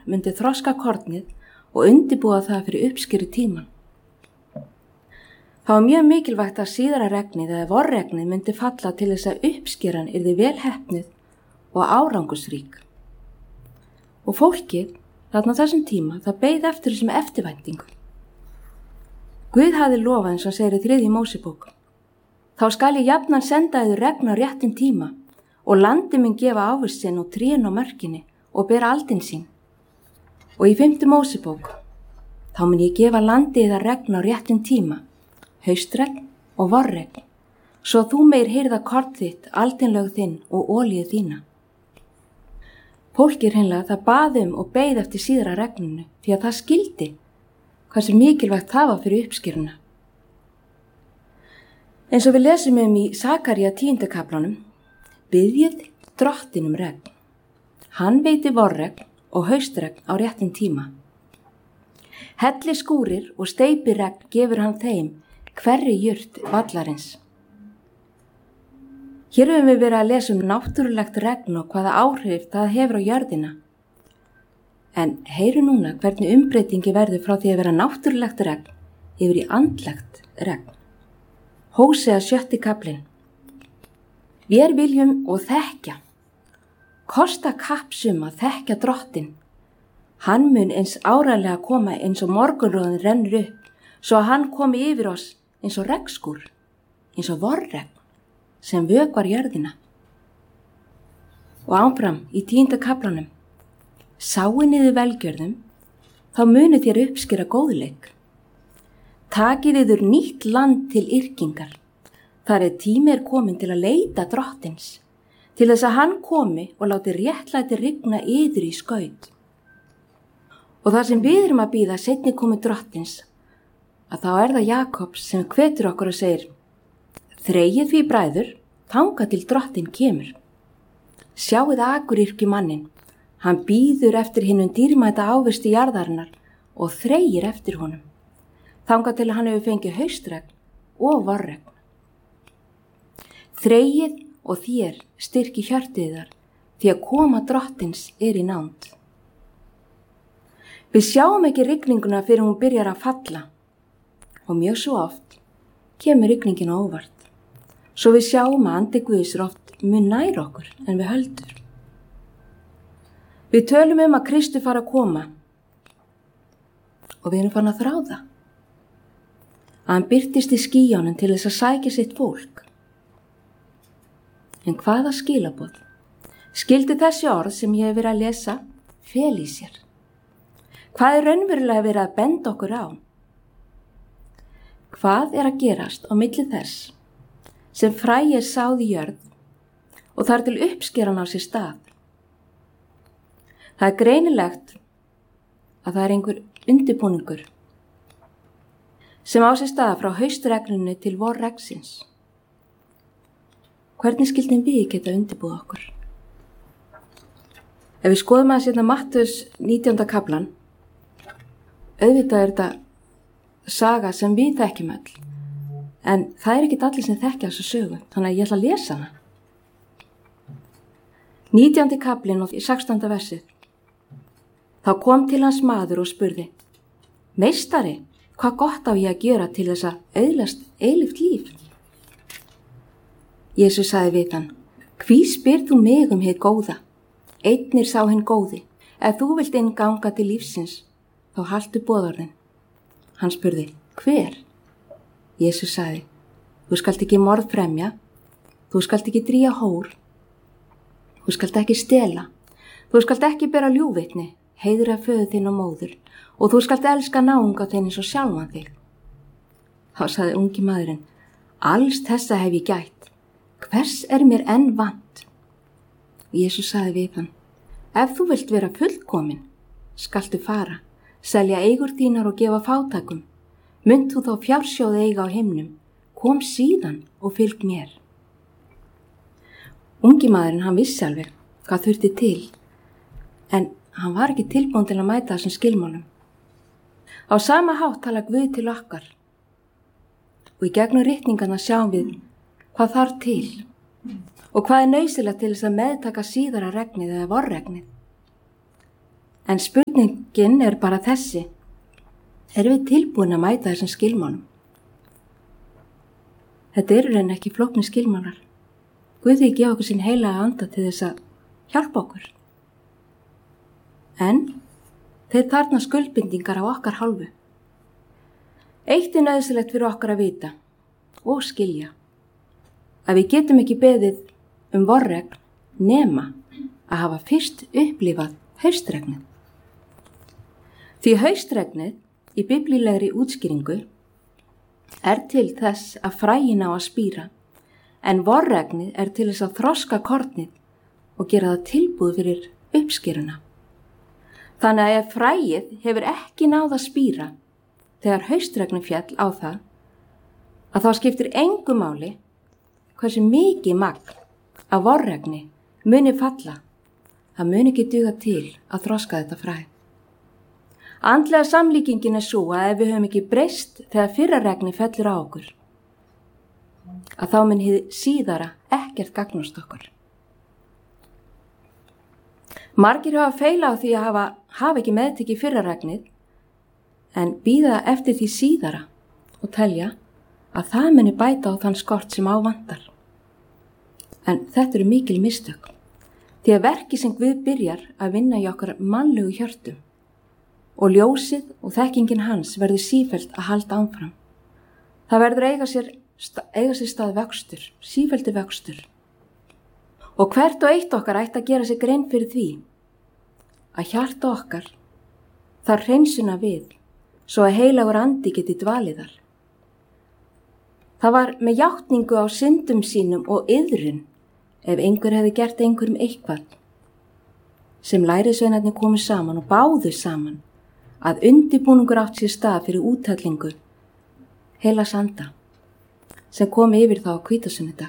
myndi þroska kornið og undirbúa það fyrir uppskeru tíman. Það var mjög mikilvægt að síðara regnið eða vorregnið myndi falla til þess að uppskeran yrði vel heppnuð og árangusrík. Og fólkið, þarna þessum tíma, það beið eftir þessum eftirvæntingu. Guð hafði lofað eins og hann segir í 3. Mósebók: þá skal ég jafnan senda yður regn á réttum tíma og landi mun gefa ávist sinn og trén á mörkinni og bera aldin sín. Og í 5. Mósebók: þá mun ég gefa landi yðar regn á réttum tíma, haustregn og vorregn, svo þú meir hirða korn þitt, aldinlög þinn og olíu þína. Fólkið hreinlega það bað og beið eftir síðara regninu því að það skildi hversu mikilvægt það var fyrir uppskeruna. Eins og við lesum í Sakaría 10. kaflanum: biðjið drottin regn. Hann veiti vorregn og haustregn á réttum tíma. Helli skúrir og steypi regn gefur hann þeim, hverri jurt vallarins. Hér höfum við verið að lesa náttúrulegt regn og hvaða áhrif það hefur á jörðina. En heyru núna hvernig umbreytingi verður frá því að vera náttúrulegt regn yfir í andlegt regn. Hósea 7. kaflinn. Vér viljum og þekkja. Kosta kappsum að þekkja drottin. Hann mun eins áreiðanlega koma eins og morgunroðin rennur upp, svo að hann komi yfir oss eins og regnskúr, eins og vorregn sem vökvar jörðina. Og áfram í 10. kaflanum: sáu niður velgjörðum, þá munu þér uppskera góðleik. Takið yður nýtt land til yrkingar. Þar tími komin til að leita drottins, til þess að hann komi og láti réttlæti rigna yður í skaut. Og þar sem við erum að bíða seinni komi drottins, að þá það Jakobs sem hvetur okkur og segir: þreyið því bræður, þangað til drottin kemur. Sjáið akuryrkju manninn, hann bíður eftir hinum dýrmæta ávisti jarðarinnar og þreyir eftir honum, þangað til hann hefur fengið haustregn og vorregn. Þreyið og þér styrki hjörtiðar, því að koma drottins í nánd. Við sjáum ekki rigninguna fyrir hún byrjar að falla, og mjög svo oft kemur rigningin á óvart, svo við sjáum að andi Guðs oft mun nær okkur en við höldum. Við tölum að Kristi fara að koma og við erum farin að þrá það, að hann birtist í skýjunum til þess að sækja sitt fólk. En hvaða skilaboð skildi þessi orð sem ég hef verið að lesa fel í sér? Hvað raunverulega verið að benda okkur á? Hvað að gerast á milli þess sem fræ sáð í jörð og þar til uppskeran á sér stað? Það greinilegt að það einhver undirbúningur sem á sér stað frá haustregninu til vorregnsins. Hvernig skildum við geta undirbúið okkur? Ef við skoðum að Mattheus 19. kaflan, auðvitað þetta saga sem við þekkjum öll, en það ekki allir sem þekkja þessu sögu, þannig að ég ætla að lesa hana. 19. kaflinn og 16. versið. Þá kom til hans maður og spurði: meistari, hvað gott á ég að gera til þess að öðlast eilíft líf? Jesús sagði við hann: hví spyrð þú mig hið góða? Einnir sá hinn góði, ef þú vilt inn ganga til lífsins, þá haltu boðorðin. Hann spurði: hver? Jesús sagði: þú skalt ekki morð fremja, þú skalt ekki drýja hór, þú skalt ekki stela, þú skalt ekki bera ljúgvitni, heiðra föður þinn og móður, og þú skalt elska náunga þinn eins og sjálfan þig. Þá sagði ungi maðurinn: alls þessa hef ég gætt, hvers mér enn vant? Jesús sagði við hann: ef þú vilt vera fullkomin, skaltu fara, selja eigur þínar og gefa fátækum, mynd þú þá fjársjóð eiga á himnum, kom síðan og fylg mér. Ungi maðurinn hann vissi alveg hvað þurfti til, en hann var ekki tilbúinn til að mæta þessum skilmálum. Á sama hátt tala Guð til okkar og í gegnum ritningarna sjáum við hvað þarf til og hvað nauðsynlegt til þess að meðtaka síðara regnið eða vorregnið. En spurning Spurningin er bara þessi: erum við tilbúin að mæta þessum skilmálum? Þetta eru reyna ekki flóknir skilmálar. Guði gefa okkur sín heilaga anda til þess að hjálpa okkur. En þeir þarna skuldbindingar á okkar hálfu. Eitt er nauðsynlegt fyrir okkar að vita og skilja að við getum ekki beðið vorregn nema að hafa fyrst upplifað haustregnið. Því haustregnið í biblílegri útskýringu er til þess að fræin á að spíra, en vorregnið er til þess að þroska kornið og gera það tilbúð fyrir uppskýruna. Þannig að ef fræið hefur ekki náð að spíra þegar haustregnið fjall á það, að þá skiptir engu máli hversu mikið magn af vorregni muni falla, það muni ekki duga til að þroska þetta fræ. Andlega samlíkingin er svo að ef við höfum ekki breyst þegar fyrra regni fellur á okkur, að þá mun hið síðara ekkert gagnast okkur. Margir hafa feila á því að hafa ekki meðtekið fyrra regnið, en bíða eftir því síðara og telja að það muni bæta á þann skort sem á vantar. En þetta eru mikil mistök, því að verki sem Guð byrjar að vinna í okkar mannlegu hjörtum og ljósið og þekkingin hans verður sífellt að halda áfram. Það verður eiga sér stað vöxtur, sífelldur vöxtur. Og hvert og eitt okkar ætti að gera sér grein fyrir því að hjarta okkar þarf hreinsuna við svo að heilagur andi geti dvalið þar. Það var með játningu á syndum sínum og iðrun ef einhver hefði gert einhverjum eitthvað sem lærisveinarnir komu saman og báðu saman að undirbúningur átt sér stað fyrir úthellingu heilags anda sem kom yfir þá á hvítasunnudag.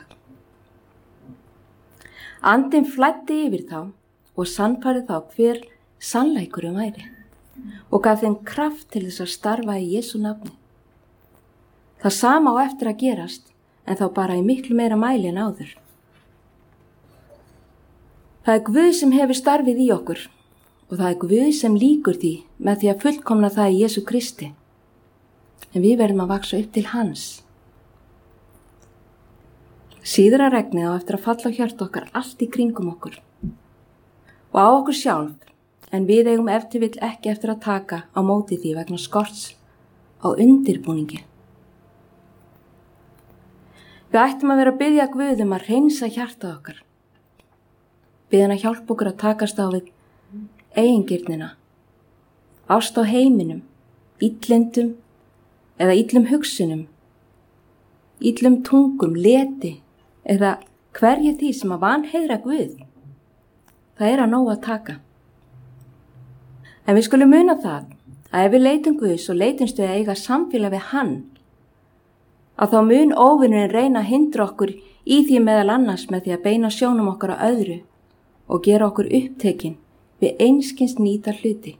Andinn flæddi yfir þá og sannfærði þá hver sannleikurinn væri og gaf þeim kraft til þess að starfa í Jesú nafni. Það sama á eftir að gerast, en þá bara í miklu meira mæli en áður. Það er Guð sem hefur starfið í okkur og það er Guð sem lýkur því með því að fullkomna það í Jesú Kristi. En við verðum að vaksa upp til hans. Síðara regnið á eftir að falla á hjörtu okkar allt í kringum okkur og á okkur sjálf, en við eigum ef til vill ekki eftir að taka á móti því vegna skorts á undirbúningi. Við ættum að vera að biðja Guð um að hreinsa hjartað okkar. Biðja hann að hjálpa okkur að takast á við eigingirnina, ást á heiminum, illindum eða illum hugsunum, illum tungum, leti eða hverju því sem að vanheiðra Guð. Það er að nóg að taka. En við skulum muna það að ef við leitum Guðs og leitumst við að eiga samfélag við hann, að þá mun óvinurinn reyna að hindra okkur í því meðal annars með því að beina sjónum okkar á öðru og gera okkur upptekin við einskis nýta hluti.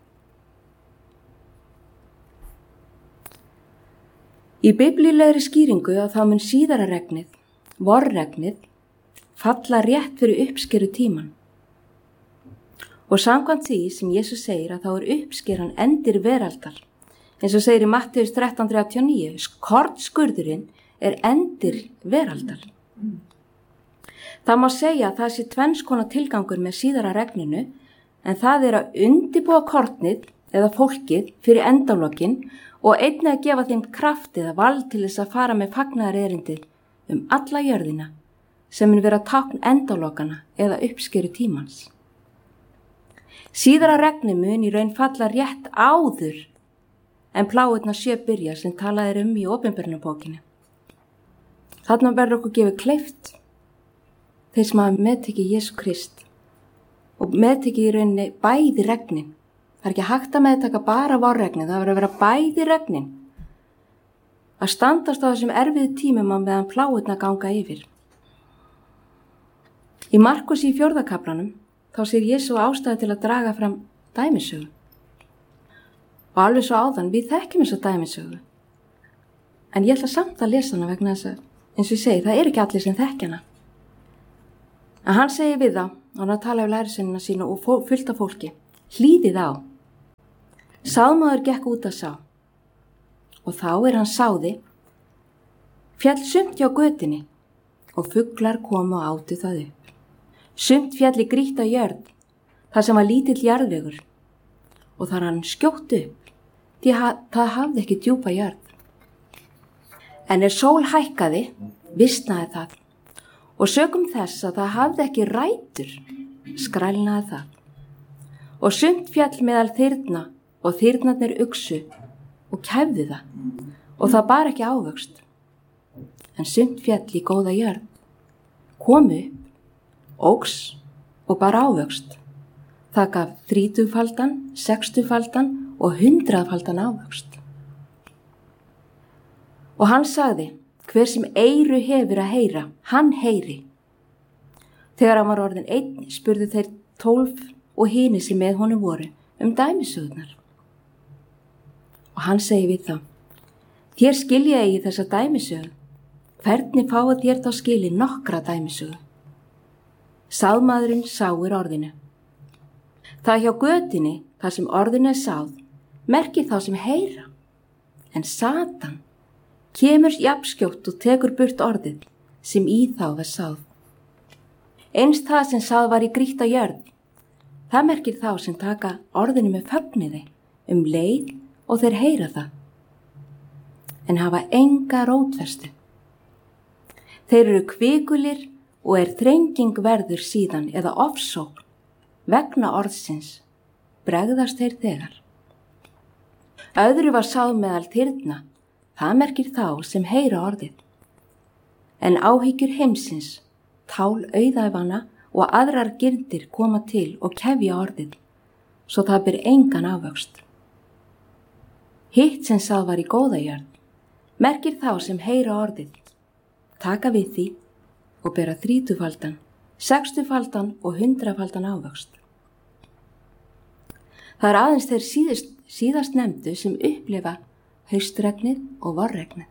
Í biblílegri skýringu að þá mun síðara regnið, vorregnið, falla rétt fyrir uppskeru tíman. Og samkvæmt því sem Jesús segir að þá er uppskeran endir veraldar, eins og segir í Matteus 13:39, kornskurðurinn er endir veraldar. Það má segja að það sé tvenns konar tilgangur með síðara regninu, en það er að undirbúa kornið eða fólkið fyrir endalokkin og einnig að gefa þeim kraft eða vald til þess að fara með fagnaðarerindið alla jörðina sem mun vera tákn endalokana eða uppskeru tímans. Síðara regni mun í raun falla rétt áður en plágurnar 7 byrja sem talað er í Opinberunarbókinni. Þarna verður okkur gefið kleift þeir sem hafa meðtekið Jesú Krist og meðtekið í rauninni bæði regnin. Það er ekki hægt að meðtaka bara vorregnin, það verður að vera bæði regnin. Að standast á þessum erfiðu tímum á meðan plágurnar ganga yfir. Í Markus í 4. kaflanum þá sér Jesú ástæðu til að draga fram dæmisögu. Og alveg svo áðan, við þekkjum þessa dæmisögu. En ég ætla samt að lesa hana vegna þess að, eins og ég segi, það ekki allir sem þekkja hana. En hann segir við þá, hann að tala um lærisveinina sína og fullt af fólki, hlýðið á. Sáðmaður gekk út að sá og þá hann sáði, féll sumt hjá götunni og fuglar komu og átu það upp. Sumt féll í grýtta jörð, þar sem var lítill jarðvegur og þar hann skjótt upp, því það hafði ekki djúpa jörð. En sól hækkaði, visnaði það og sökum þess að það hafði ekki rætur, skrælnaði það. Og sumt féll meðal þyrna og þyrnarnir uxu og kæfðu það og það bar ekki ávöxt. En sumt féll í góða jörð, kom upp, óx og bar ávöxt. Það gaf 30-faldan, 60-faldan og 100-faldan ávöxt. Og hann sagði, hver sem eyru hefur að heyra, hann heyri. Þegar hann var orðinn einn, spurðu þeir 12 og hini sem með honum voru dæmisögurnar. Og hann segi við þá, þér skilja eigi þessa dæmisögu, hvernig fáið þér þá skili nokkra dæmisögu? Sáðmaðurinn sáir orðinu. Það hjá götunni, þar sem orðinu sáð, merkir þá sem heyra. En Satan kemur jafnskjótt og tekur burt orðið sem í þá var sáð. Eins það sem sáð var í grýtta jörð, það merkir þá sem taka orðinu með fögnuði leið og þeir heyra það, en hafa enga rótfestu. Þeir eru kvikulir og þrenging verður síðan eða ofsókn vegna orðsins, bregðast þeir þegar. Öðru var sáð meðal þyrna, það merkir þá sem heyra orðið. En áhyggjur heimsins, tál auðæfana og aðrar gildir koma til og kefja orðið, svo það ber engan ávöxt. Hitt sem sáð var í góða jörð, merkir þá sem heyra orðið, taka við því og bera 30-faldan, 60-faldan og 100-faldan ávöxt. Það aðeins þeir síðast nefndu sem upplifa haustregnið og vorregnið.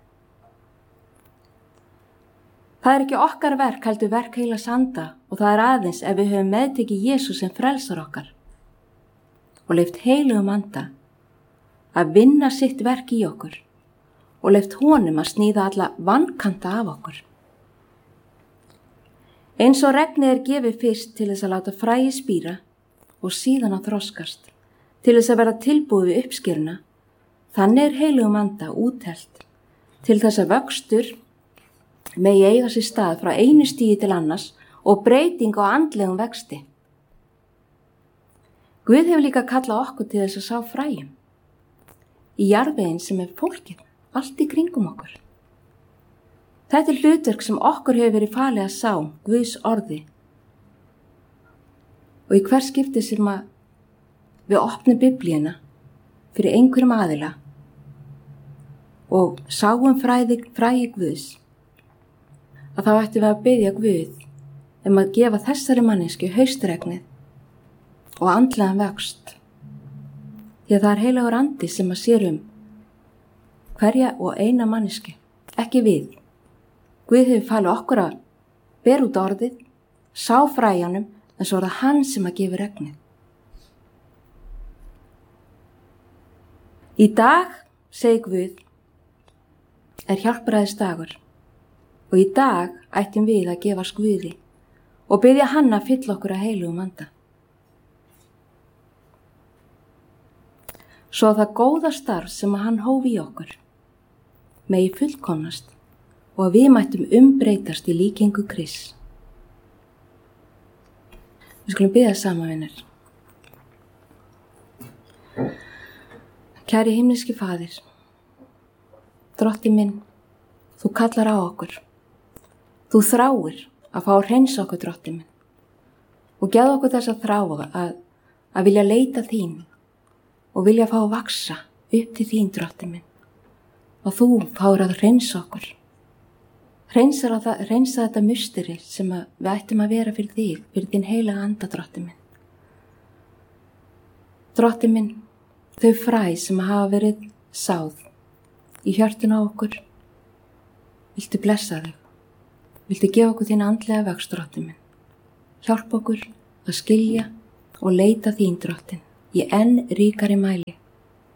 Það ekki okkar verk heldur verk heilags anda og það aðeins ef við höfum meðtekið Jesú sem frelsar okkar og leyft heilugum anda að vinna sitt verk í okkur og leyft honum að sníða alla vankanta af okkur. Eins og regnið gefið fyrst til þess að láta fræið spíra og síðan að þroskast, til þess að vera tilbúið við uppskyruna, þannig heilugum anda úthelt til þess að vöxtur megi eiga sér stað frá einu stigi til annars og breyting á andlegum vexti. Guð hefur líka kallað okkur til þess að sá fræjum í jarðveginn sem fólkið allt í kringum okkur. Þetta hlutverk sem okkur hefur verið falið að sá Guðs orði og í hver skipti sem við opnum Biblíuna fyrir einhverjum aðila og sáum fræi Guðs, að þá ættum við að biðja Guð að gefa þessari mannesku haustregnið og andlegan vöxt, því að það heilagur andi sem sér hverja og eina mannesku, ekki við. Guð hefur falið okkur að bera út orðið, sá fræjanum, en svo það hann sem gefur regnið. Í dag, segi Guð, hjálpræðisdagur og í dag ættum við að gefast Guði og biðja hann að fylla okkur að heilugum anda. Svo það góða starf sem hann hóf í okkur megi fullkomnast og að við mættum breytast í líkingu Krists. Við skulum biðja saman, vinir. Kæri himneski Faðir, Drotti minn, þú kallar á okkur. Þú þráir að fá að hreinsa okkur, Drotti minn, og gefðu okkur þess að þrá að vilja leita þín og vilja fá að vaxa upp til þín, Drotti minn, og þú fáir að hreinsa okkur. Hreinsa þetta musteri sem við ættum að vera fyrir þig, fyrir þín heilaga anda, Drotti minn. Drotti minn, þau fræ sem hafa verið sáð í hjörtun á okkur, viltu blessa þau, viltu gefa okkur þín andlega vöxt, Drotti minn. Hjálpa okkur að skilja og leita þín, Drottin, í enn ríkari mæli.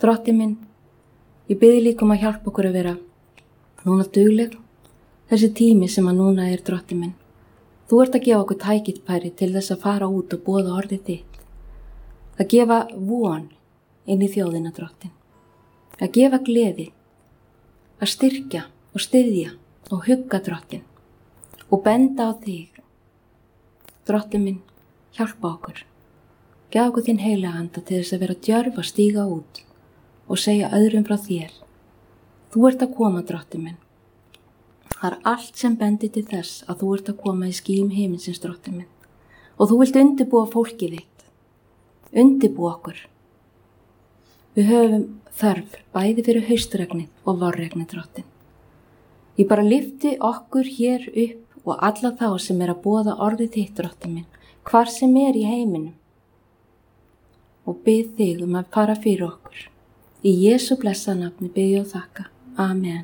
Drottinn minn, ég biði líka að hjálpa okkur að vera núna dugleg, þessi tími sem að núna er, Drottinn minn. Þú ert að gefa okkur tækifæri til þess að fara út og boða orðið þitt. Að gefa von inn í þjóðina, Drottinn. Að gefa gleði, að styrkja og styðja og hugga, Drottinn. Og benda á þig. Drottinn minn, hjálpa okkur. Gjaf okkur þín heilaga anda til þess að vera djörf að stíga út og segja öðrum frá þér. Þú ert að koma, Drottinn minn. Það er allt sem bendir til þess að þú ert að koma í skýjum himinsins, Drottinn minn. Og þú vilt undirbúa fólkið þitt. Undirbúa okkur. Við höfum þörf bæði fyrir haustregnið og vorregnið, Drottinn. Ég bara lyfti okkur hér upp og alla þá sem að boða orðið þitt, Drottinn minn, hvar sem í heiminum. Og bið þig að fara fyrir okkur. Í Jesú blessa nafni bið ég og þakka. Amen.